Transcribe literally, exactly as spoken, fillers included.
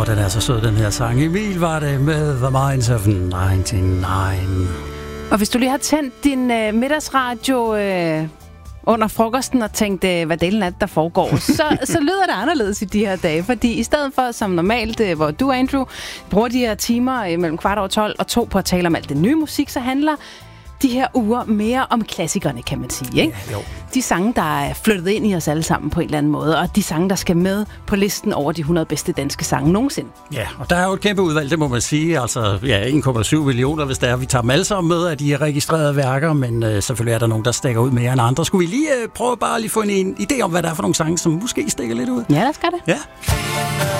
Åh, den er så sød, den her sang. Emil var det med The Minds of nioghalvfems. Og hvis du lige har tændt din øh, middagsradio øh, under frokosten og tænkt, øh, hvad delen er det, der foregår, så, så lyder det anderledes i de her dage. Fordi i stedet for, som normalt, øh, hvor du, Andrew, bruger de her timer øh, mellem kvart over tolv og to på at tale om alt det nye musik, så handler de her uger mere om klassikerne, kan man sige, ikke? Ja, jo. De sange, der er flyttet ind i os alle sammen på en eller anden måde, og de sange, der skal med på listen over de hundrede bedste danske sange nogensinde. Ja, og der er jo et kæmpe udvalg, det må man sige. Altså, ja, en komma syv millioner, hvis der er. Vi tager dem alle sammen med af de her registrerede værker, men øh, selvfølgelig er der nogen, der stikker ud mere end andre. Skulle vi lige øh, prøve bare lige få en, en idé om, hvad der er for nogle sange, som måske stikker lidt ud? Ja, lad os gøre det. Ja.